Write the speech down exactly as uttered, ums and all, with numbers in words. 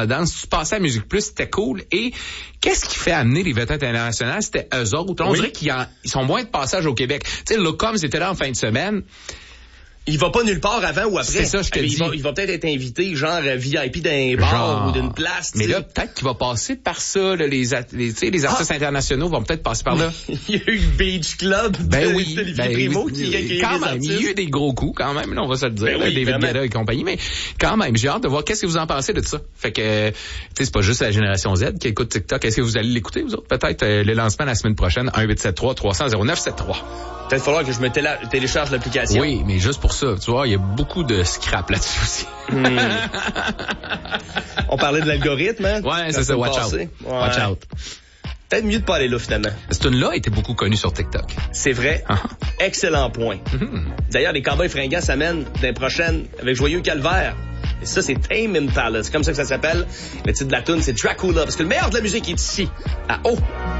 la danse, tu passais à Musique Plus, c'était cool. Et qu'est-ce qui fait amener les vedettes internationales? C'était eux autres. On oui. dirait qu'ils en, ils sont moins de passage au Québec. Tu sais, le Locom, c'était là en fin de semaine. Il va pas nulle part avant ou après. C'est ça, je te dis. Il va, il va peut-être être invité, genre V I P d'un bar genre... ou d'une place. Mais là, peut-être qu'il va passer par ça. Là, les, les, les artistes ah. internationaux vont peut-être passer par là. Il y a eu le Beach Club ben de, oui, de ben, Primo oui, qui accueille quand les même, artistes. il y a eu des gros coups quand même, là, on va se le dire. Ben là, oui, David Guetta et compagnie. Mais quand même, j'ai hâte de voir qu'est-ce que vous en pensez de ça. Fait que, tu sais, c'est pas juste la génération Z qui écoute TikTok. Est-ce que vous allez l'écouter, vous autres? Peut-être euh, le lancement la semaine prochaine, un huit sept trois trois cent zéro neuf sept trois. Peut-être falloir que je me téla- télécharge l'application. Oui, mais juste pour ça, tu vois, il y a beaucoup de scrap là-dessus aussi. Hmm. On parlait de l'algorithme, hein? Ouais, c'est ça, watch out. Ouais. Watch out. Peut-être mieux de pas aller là, finalement. Cette tune-là a été beaucoup connue sur TikTok. C'est vrai. Uh-huh. Excellent point. Mm-hmm. D'ailleurs, les Cowboys fringants s'amènent d'un prochaine avec Joyeux Calvaire. Et ça, c'est Tame Impala. C'est comme ça que ça s'appelle. Le titre de la tune, c'est Dracula. Parce que le meilleur de la musique est ici, à O